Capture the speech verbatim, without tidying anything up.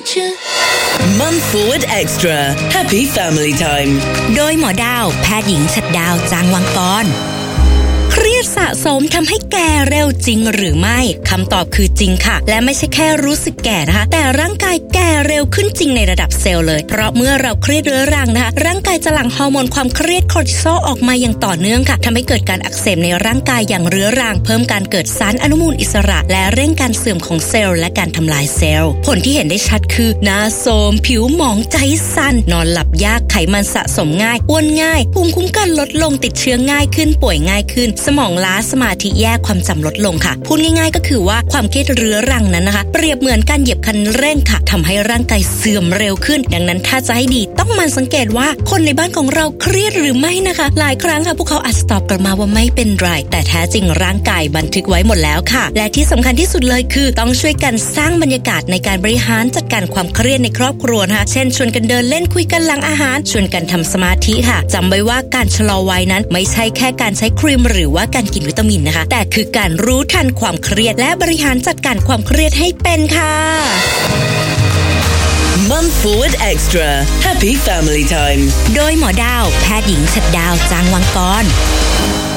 Mum Forward Extra Happy Family Time โดยหมอดาวแพทย์หญิงฉัตรดาวจางวังกรเครียดสะสมทำให้แก่เร็วจริงหรือไม่คำตอบคือจริงค่ะและไม่ใช่แค่รู้สึกแก่นะคะแต่ร่างกายแก่เร็วขึ้นจริงในระดับเซลล์เลยเพราะเมื่อเราเครียดเรื้อรังนะคะร่างกายจะหลั่งฮอร์โมนความเครียดคอร์ติซอลออกมาอย่างต่อเนื่องค่ะทำให้เกิดการอักเสบในร่างกายอย่างเรื้อรังเพิ่มการเกิดสารอนุมูลอิสระและเร่งการเสื่อมของเซลล์และการทำลายเซลล์ผลที่เห็นได้ชัดคือหน้าโทรมผิวหมองใจสั่นนอนหลับยากไขมันสะสมง่ายอ้วนง่ายภูมิคุ้มกันลดลงติดเชื้อง่ายขึ้นป่วยง่ายขึ้นสมองล้าสมาธิแย่ความจำลดลงค่ะพูดง่ายๆก็คือว่าความเครียดเรื้อรังนั้นนะคะเปรียบเหมือนการเหยียบคันเร่งค่ะทำให้ร่างกายเสื่อมเร็วขึ้นดังนั้นถ้าจะให้ดีต้องมันสังเกตว่าคนในบ้านของเราเครียดหรือไม่นะคะหลายครั้งค่ะพวกเขาอาจตอบกลับมาว่าไม่เป็นไรแต่แท้จริงร่างกายบันทึกไว้หมดแล้วค่ะและที่สำคัญที่สุดเลยคือต้องช่วยกันสร้างบรรยากาศในการบริหารจัดการความเครียดในครอบครัวนะคะเช่นชวนกันเดินเล่นคุยกันหลังอาหารชวนกันทำสมาธิค่ะจำไว้ว่าการชะลอวัยนั้นไม่ใช่แค่การใช้ครีมหรือว่าการกินวิตามินนะคะแต่คือการรู้ทันความเครียดและบริหารจัดการความเครียดให้เป็นค่ะ Mum Forward Extra Happy Family Time โดยหมอดาวแพทย์หญิงฉัตรดาวจางวังกร